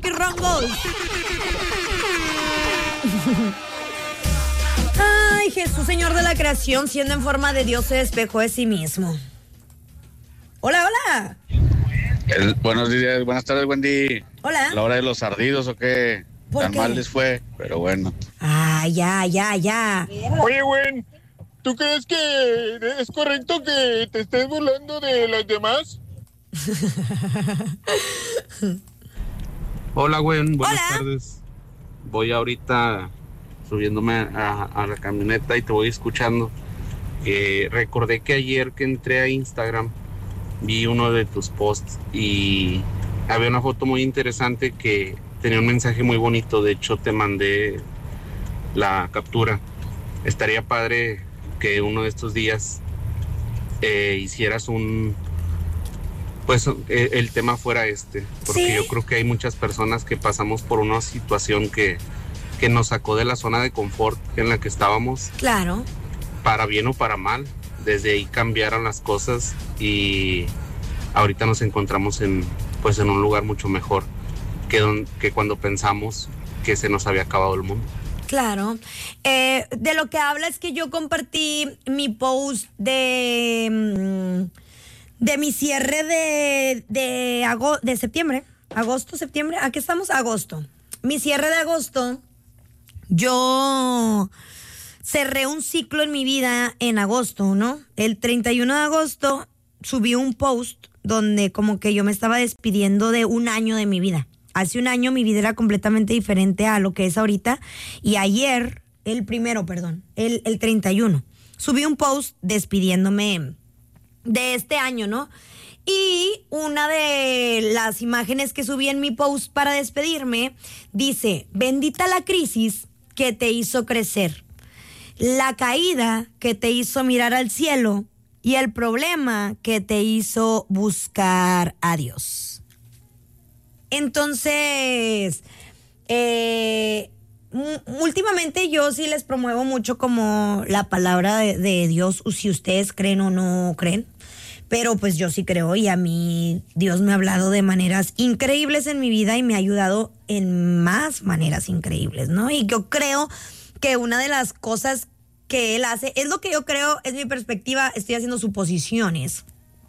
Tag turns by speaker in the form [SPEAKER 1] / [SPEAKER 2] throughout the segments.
[SPEAKER 1] chiquirrongos. Ay, Jesús, Señor de la creación, siendo en forma de Dios, se despejó de sí mismo. Hola, hola.
[SPEAKER 2] Buenos días, buenas tardes, Wendy.
[SPEAKER 1] Hola.
[SPEAKER 2] ¿La hora de los ardidos o qué?
[SPEAKER 1] ¿Por
[SPEAKER 2] Tan
[SPEAKER 1] qué?
[SPEAKER 2] mal les fue, pero bueno.
[SPEAKER 1] Ah, ya.
[SPEAKER 3] Oye, güey, ¿tú crees que es correcto que te estés burlando de los demás?
[SPEAKER 4] Hola, Gwen, buenas
[SPEAKER 1] Hola.
[SPEAKER 4] tardes. Voy ahorita subiéndome a la camioneta y te voy escuchando. Recordé que ayer que entré a Instagram vi uno de tus posts y había una foto muy interesante que tenía un mensaje muy bonito. De hecho, te mandé la captura. Estaría padre que uno de estos días hicieras el tema fuera porque
[SPEAKER 1] ¿Sí?
[SPEAKER 4] yo creo que hay muchas personas que pasamos por una situación que nos sacó de la zona de confort en la que estábamos,
[SPEAKER 1] Claro.
[SPEAKER 4] para bien o para mal. Desde ahí cambiaron las cosas y ahorita nos encontramos en un lugar mucho mejor que cuando pensamos que se nos había acabado el mundo.
[SPEAKER 1] Claro. De lo que habla es que yo compartí mi post de mi cierre de septiembre. Agosto, septiembre. ¿A qué estamos? Agosto. Mi cierre de agosto. Yo cerré un ciclo en mi vida en agosto, ¿no? El 31 de agosto subí un post donde como que yo me estaba despidiendo de un año de mi vida. Hace un año mi vida era completamente diferente a lo que es ahorita. Y ayer, el 31, subí un post despidiéndome de este año, ¿no? Y una de las imágenes que subí en mi post para despedirme dice: bendita la crisis que te hizo crecer, la caída que te hizo mirar al cielo y el problema que te hizo buscar a Dios. Entonces, últimamente yo sí les promuevo mucho como la palabra de Dios, si ustedes creen o no creen. Pero pues yo sí creo, y a mí Dios me ha hablado de maneras increíbles en mi vida y me ha ayudado en más maneras increíbles, ¿no? Y yo creo que una de las cosas que Él hace, es lo que yo creo, es mi perspectiva, estoy haciendo suposiciones.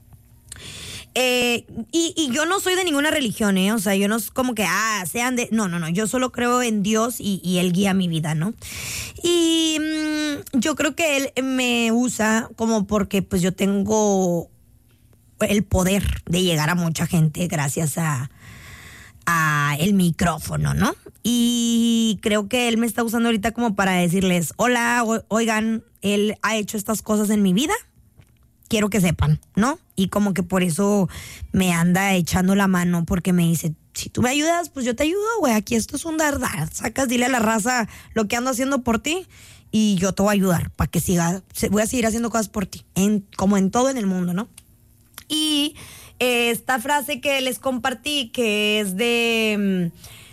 [SPEAKER 1] Y yo no soy de ninguna religión, o sea, yo no es como que, sean de... No, yo solo creo en Dios y Él guía mi vida, ¿no? Y yo creo que Él me usa como porque pues yo tengo el poder de llegar a mucha gente gracias a el micrófono, ¿no? Y creo que Él me está usando ahorita como para decirles: hola, oigan, Él ha hecho estas cosas en mi vida, quiero que sepan, ¿no? Y como que por eso me anda echando la mano, porque me dice: si tú me ayudas, pues yo te ayudo, güey, aquí esto es un dardar, sacas, dile a la raza lo que ando haciendo por ti y yo te voy a ayudar para que voy a seguir haciendo cosas por ti, como en todo en el mundo, ¿no? Y esta frase que les compartí, que es de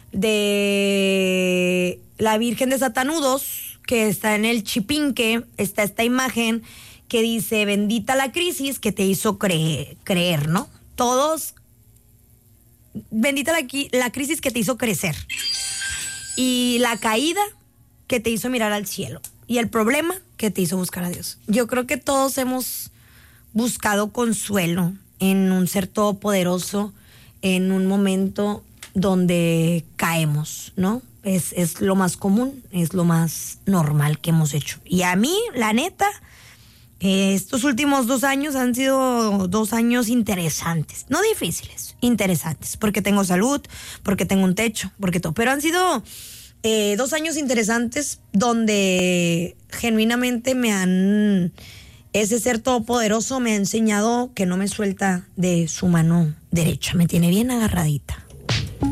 [SPEAKER 1] la Virgen de Satanudos, que está en el Chipinque, está esta imagen que dice: bendita la crisis que te hizo creer, ¿no? Todos, bendita la crisis que te hizo crecer, y la caída que te hizo mirar al cielo, y el problema que te hizo buscar a Dios. Yo creo que todos hemos buscado consuelo en un ser todopoderoso en un momento donde caemos, ¿no? Es lo más común, es lo más normal que hemos hecho. Y a mí, la neta, estos últimos 2 años han sido 2 años interesantes, no difíciles, interesantes, porque tengo salud, porque tengo un techo, porque todo, pero han sido 2 años interesantes donde genuinamente ese ser todopoderoso me ha enseñado que no me suelta de su mano derecha, me tiene bien agarradita.